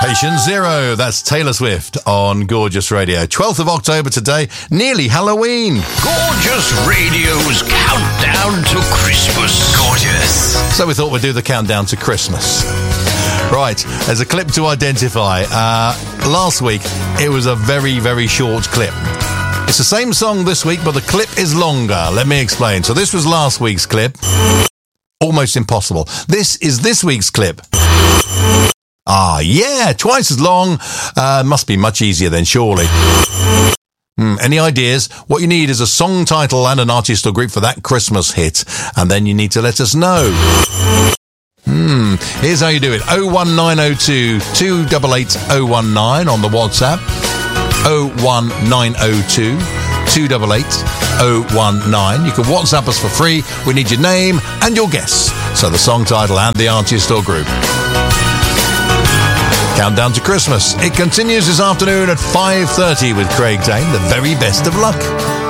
Patient Zero, that's Taylor Swift on Gorgeous Radio. 12th of October today, nearly Halloween. Gorgeous Radio's countdown to Christmas. Gorgeous. So we thought we'd do the countdown to Christmas. Right, there's a clip to identify. Last week, it was a very, very short clip. It's the same song this week, but the clip is longer. Let me explain. So this was last week's clip. Almost impossible. This is this week's clip. Ah, yeah, twice as long. Must be much easier then, surely. Any ideas? What you need is a song title and an artist or group for that Christmas hit. And then you need to let us know. Here's how you do it. 01902 288 019 on the WhatsApp. 01902 288 019. You can WhatsApp us for free. We need your name and your guess. So the song title and the artist or group. Countdown to Christmas. It continues this afternoon at 5:30 with Craig Dane. The very best of luck.